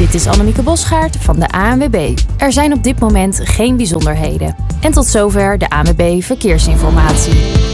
Dit is Annemieke Bosgaard van de ANWB. Er zijn op dit moment geen bijzonderheden. En tot zover de ANWB Verkeersinformatie.